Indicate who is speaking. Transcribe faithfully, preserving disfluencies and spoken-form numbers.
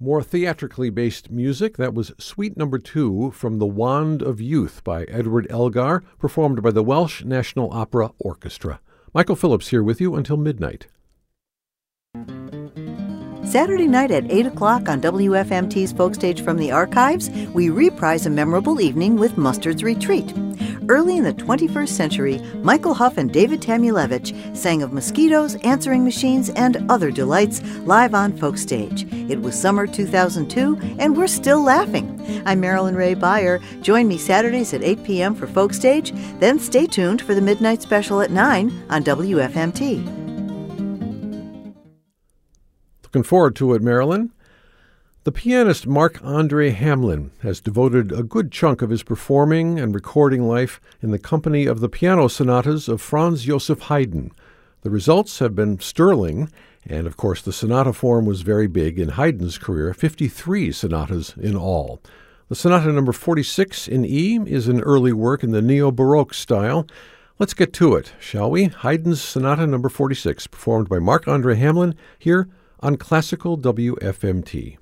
Speaker 1: More theatrically based music, that was Suite Number Two from The Wand of Youth by Edward Elgar, performed by the Welsh National Opera Orchestra. Michael Phillips here with you until midnight.
Speaker 2: Saturday night at eight o'clock on W F M T's Folkstage from the Archives, we reprise a memorable evening with Mustard's Retreat. Early in the twenty-first century, Michael Huff and David Tamulevich sang of mosquitoes, answering machines, and other delights live on Folkstage. It was summer two thousand two, and we're still laughing. I'm Marilyn Ray Beyer. Join me Saturdays at eight p.m. for Folkstage, then stay tuned for the Midnight Special at nine on W F M T.
Speaker 1: Looking forward to it, Marilyn. The pianist Marc-Andre Hamelin has devoted a good chunk of his performing and recording life in the company of the piano sonatas of Franz Joseph Haydn. The results have been sterling, and of course the sonata form was very big in Haydn's career, fifty-three sonatas in all. The sonata number forty-six in E is an early work in the neo-Baroque style. Let's get to it, shall we? Haydn's sonata number forty-six, performed by Marc-Andre Hamelin here on Classical W F M T.